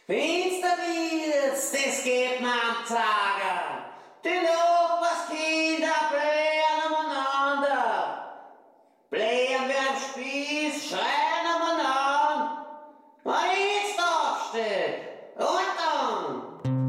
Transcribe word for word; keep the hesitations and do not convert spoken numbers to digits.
Finsternis, das geht man am Tage. Die Nacht